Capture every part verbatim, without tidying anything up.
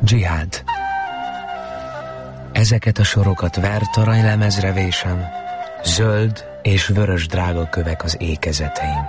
Dzsihád. Ezeket a sorokat vert aranylemezre vésem, zöld és vörös drágakövek az ékezeteim.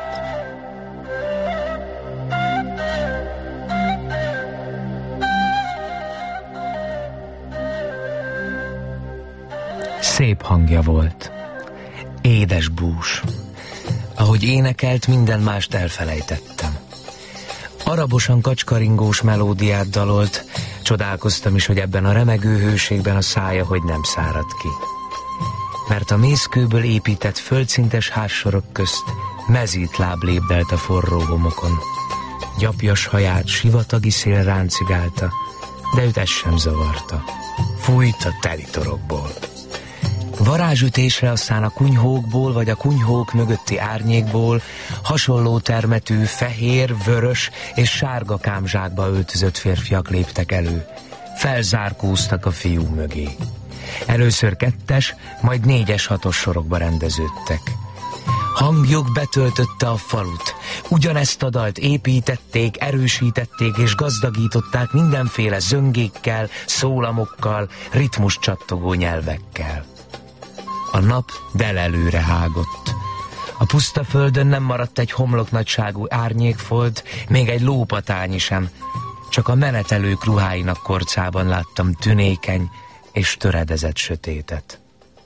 Szép hangja volt, édes bús. Ahogy énekelt, minden mást elfelejtettem. Arabosan kacskaringós melódiát dalolt, csodálkoztam is, hogy ebben a remegő hőségben a szája hogy nem szárad ki. Mert a mészkőből épített földszintes házsorok közt mezítláb lépdelt a forró homokon. Gyapjas haját sivatagi szél ráncigálta, de őt ez sem zavarta. Fújt a telitorokból. Varázsütésre aztán a kunyhókból, vagy a kunyhók mögötti árnyékból hasonló termetű, fehér, vörös és sárga kámzsákba öltözött férfiak léptek elő. Felzárkóztak a fiú mögé. Először kettes, majd négyes-hatos sorokba rendeződtek. Hangjuk betöltötte a falut. Ugyanezt a dalt építették, erősítették és gazdagították mindenféle zöngékkel, szólamokkal, ritmus csattogó nyelvekkel. A nap delelőre hágott. A puszta földön nem maradt egy homloknagyságú árnyékfolt, még egy lópatányi sem. Csak a menetelők ruháinak korcában láttam tünékeny és töredezett sötétet.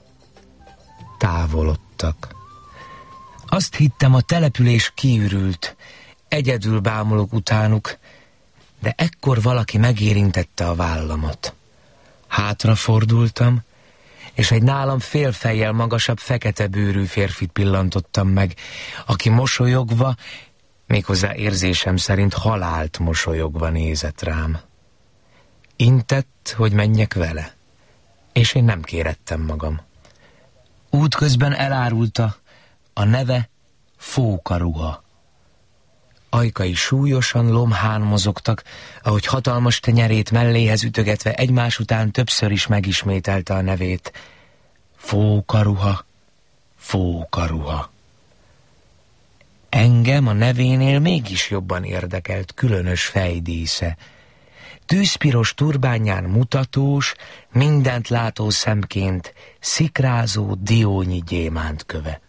Távolodtak. Azt hittem, a település kiürült, egyedül bámulok utánuk, de ekkor valaki megérintette a vállamat. Hátrafordultam, és egy nálam fél fejjel magasabb fekete bőrű férfit pillantottam meg, aki mosolyogva, méghozzá érzésem szerint halált mosolyogva nézett rám. Intett, hogy menjek vele, és én nem kérettem magam. Útközben elárulta, a neve Fókaruha. Ajkai súlyosan, lomhán mozogtak, ahogy hatalmas tenyerét melléhez ütögetve egymás után többször is megismételte a nevét. Fókaruha, Fókaruha. Engem a nevénél mégis jobban érdekelt különös fejdísze. Tűzpiros turbányán mutatós, mindent látó szemként szikrázó diónyi gyémántköve.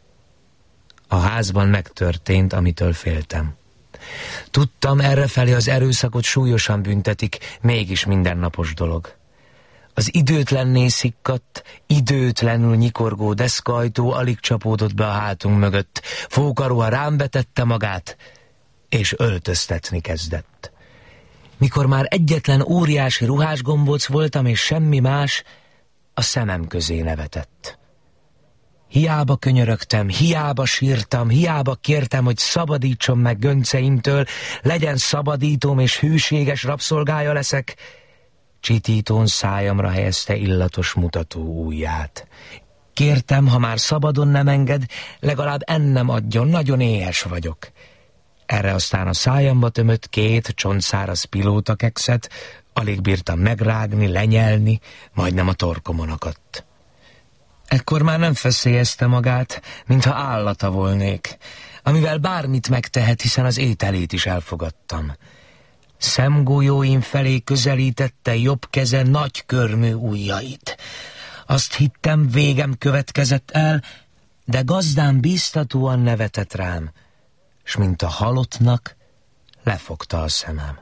A házban megtörtént, amitől féltem. Tudtam, errefelé az erőszakot súlyosan büntetik, mégis mindennapos dolog. Az időtlenné szikkadt, időtlenül nyikorgó deszkajtó alig csapódott be a hátunk mögött. Fókaruha rám betette magát, és öltöztetni kezdett. Mikor már egyetlen óriási ruhásgombóc voltam, és semmi más, a szemem közé nevetett. Hiába könyörögtem, hiába sírtam, hiába kértem, hogy szabadítson meg gönceimtől, legyen szabadítóm és hűséges rabszolgája leszek. Csitítón szájamra helyezte illatos mutató ujját. Kértem, ha már szabadon nem enged, legalább ennem adjon, nagyon éhes vagyok. Erre aztán a szájamba tömött két csontszáraz pilótakekszet, alig bírtam megrágni, lenyelni, majdnem a torkomon akadt. Ekkor már nem feszélyezte magát, mintha állata volnék, amivel bármit megtehet, hiszen az ételét is elfogadtam. Szemgolyóim felé közelítette jobb keze nagy körmű ujjait. Azt hittem, végem következett el, de gazdám bíztatóan nevetett rám, s mint a halottnak lefogta a szemem.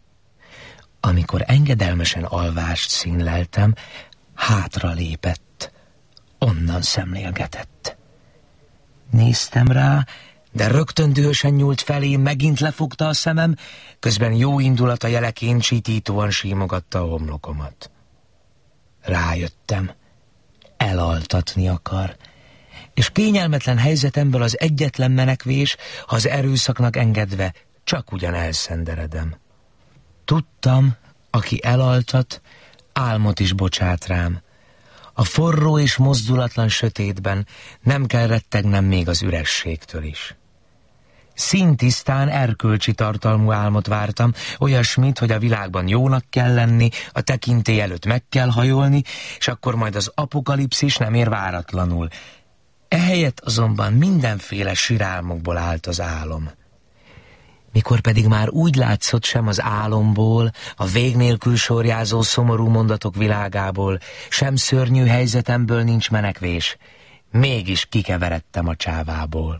Amikor engedelmesen alvást színleltem, hátra lépett, onnan szemlélgetett. Néztem rá, de rögtön dühösen nyúlt felé, megint lefogta a szemem, közben jó indulata jeleként csitítóan símogatta a homlokomat. Rájöttem, elaltatni akar, és kényelmetlen helyzetemből az egyetlen menekvés, ha az erőszaknak engedve, csak ugyan elszenderedem. Tudtam, aki elaltat, álmot is bocsát rám. A forró és mozdulatlan sötétben nem kell rettegnem még az ürességtől is. Színtisztán erkölcsi tartalmú álmot vártam, olyasmit, hogy a világban jónak kell lenni, a tekintély előtt meg kell hajolni, és akkor majd az apokalipszis nem ér váratlanul. Ehelyett azonban mindenféle sirálmokból állt az álom. Mikor pedig már úgy látszott, sem az álomból, a vég nélkül sorjázó szomorú mondatok világából, sem szörnyű helyzetemből nincs menekvés, mégis kikeveredtem a csávából.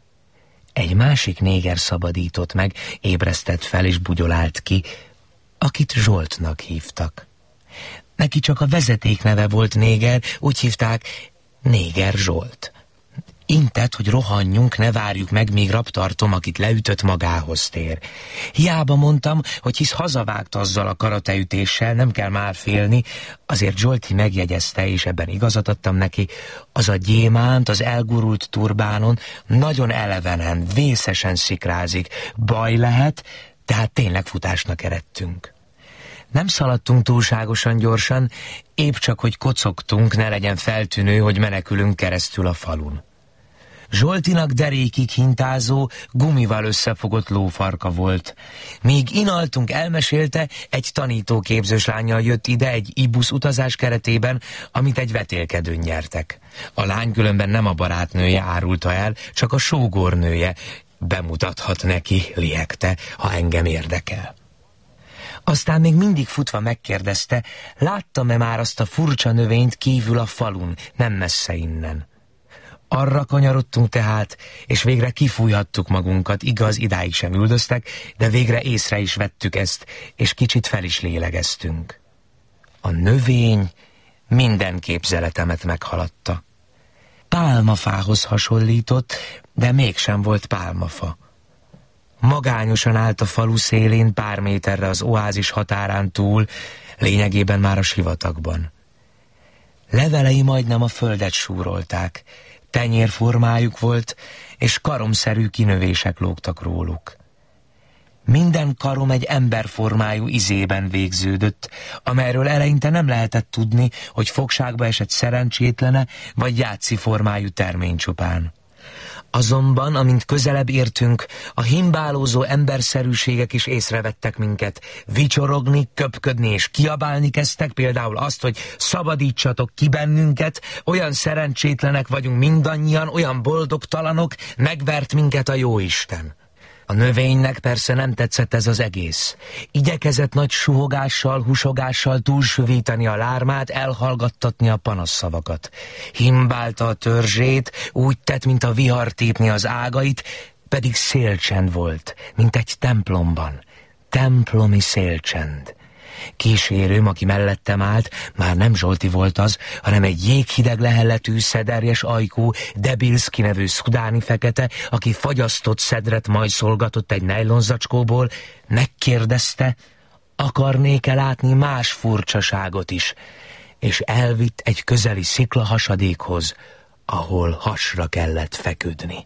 Egy másik néger szabadított meg, ébresztett fel és bugyolált ki, akit Zsoltnak hívtak. Neki csak a vezetékneve volt néger, úgy hívták Néger Zsolt. Intett, hogy rohanjunk, ne várjuk meg, míg raptartom, akit leütött, magához tér. Hiába mondtam, hogy hisz hazavágt azzal a karateütéssel, nem kell már félni, azért Zsolti megjegyezte, és ebben igazat adtam neki, az a gyémánt az elgurult turbánon nagyon elevenen, vészesen szikrázik. Baj lehet, tehát tényleg futásnak eredtünk. Nem szaladtunk túlságosan gyorsan, épp csak, hogy kocogtunk, ne legyen feltűnő, hogy menekülünk keresztül a falun. Zsoltinak derékig hintázó, gumival összefogott lófarka volt. Míg inaltunk, elmesélte, egy tanítóképzős lánnyal jött ide egy ibusz utazás keretében, amit egy vetélkedőn nyertek. A lány különben nem a barátnője árulta el, csak a sógornője. Bemutathat neki, liegte, ha engem érdekel. Aztán még mindig futva megkérdezte, láttam-e már azt a furcsa növényt kívül a falun, nem messze innen. Arra kanyarodtunk tehát, és végre kifújhattuk magunkat, igaz, idáig sem üldöztek, de végre észre is vettük ezt, és kicsit fel is lélegeztünk. A növény minden képzeletemet meghaladta. Pálmafához hasonlított, de mégsem volt pálmafa. Magányosan állt a falu szélén pár méterre az oázis határán túl, lényegében már a sivatagban. Levelei majdnem a földet súrolták, tenyérformájuk volt, és karomszerű kinövések lógtak róluk. Minden karom egy emberformájú izében végződött, amelyről eleinte nem lehetett tudni, hogy fogságba esett szerencsétlene, vagy játszi formájú termény csupán. Azonban, amint közelebb értünk, a himbálózó emberszerűségek is észrevettek minket. Vicsorogni, köpködni és kiabálni kezdtek, például azt, hogy szabadítsatok ki bennünket, olyan szerencsétlenek vagyunk mindannyian, olyan boldogtalanok, megvert minket a jóisten. A növénynek persze nem tetszett ez az egész. Igyekezett nagy suhogással, husogással túlsövíteni a lármát, elhallgattatni a panasszavakat. Himbálta a törzsét, úgy tett, mint a vihar tépni az ágait, pedig szélcsend volt, mint egy templomban. Templomi szélcsend. Kísérőm, aki mellettem állt, már nem Zsolti volt az, hanem egy jéghideg lehelletű, szederjes ajkú, Debilszki nevű szudáni fekete, aki fagyasztott szedret majszolgatott egy nejlonzacskóból, megkérdezte, akarnék-e látni más furcsaságot is, és elvitt egy közeli sziklahasadékhoz, ahol hasra kellett feküdni.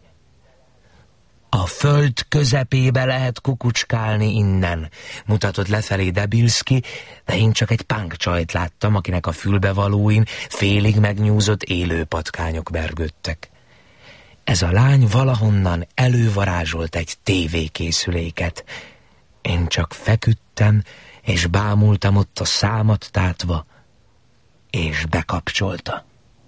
A föld közepébe lehet kukucskálni innen, mutatott lefelé Debilszki, de én csak egy pánkcsajt láttam, akinek a fülbevalóin félig megnyúzott élő patkányok vergődtek. Ez a lány valahonnan elővarázsolt egy tévékészüléket. Én csak feküdtem, és bámultam ott a számat tátva, és bekapcsolta.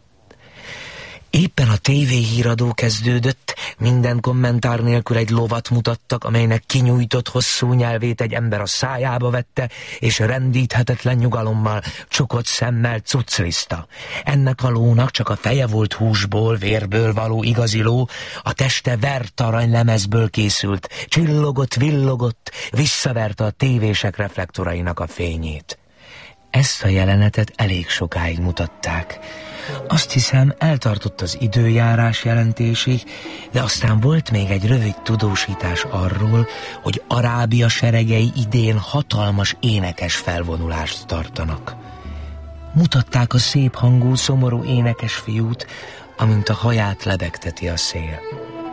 Éppen a tévéhíradó kezdődött, minden kommentár nélkül egy lovat mutattak, amelynek kinyújtott hosszú nyelvét egy ember a szájába vette, és rendíthetetlen nyugalommal, csukott szemmel cucrizta. Ennek a lónak csak a feje volt húsból, vérből való igazi ló, a teste vert aranylemezből készült, csillogott, villogott, visszaverte a tévések reflektorainak a fényét. Ezt a jelenetet elég sokáig mutatták. Azt hiszem, eltartott az időjárás jelentésig, de aztán volt még egy rövid tudósítás arról, hogy Arábia seregei idén hatalmas énekes felvonulást tartanak. Mutatták a szép hangú, szomorú énekes fiút, amint a haját lebegteti a szél.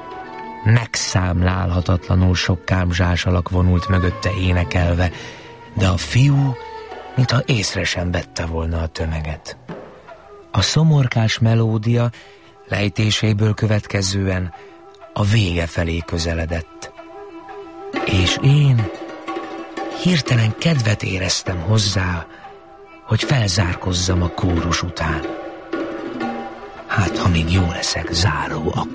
Megszámlálhatatlanul sok kámzsás alak vonult mögötte énekelve, de a fiú, mintha észre sem vette volna a tömeget. A szomorkás melódia lejtéséből következően a vége felé közeledett. És én hirtelen kedvet éreztem hozzá, hogy felzárkozzam a kórus után. Hát, ha még jó leszek záró akkor.